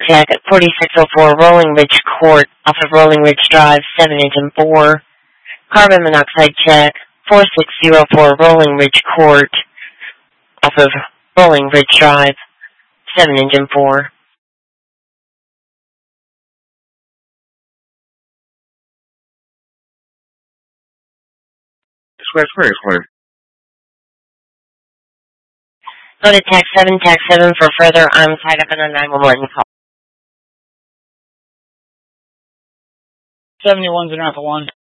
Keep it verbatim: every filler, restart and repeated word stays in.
Tech at forty-six oh four Rolling Ridge Court off of Rolling Ridge Drive, seven engine four. Carbon monoxide check, forty-six oh four Rolling Ridge Court off of Rolling Ridge Drive, seven engine four. Square, square, square. Go to Tech seven, Tech seven for further. I'm tied up in a nine one one call. seventy-one's in Alpha one.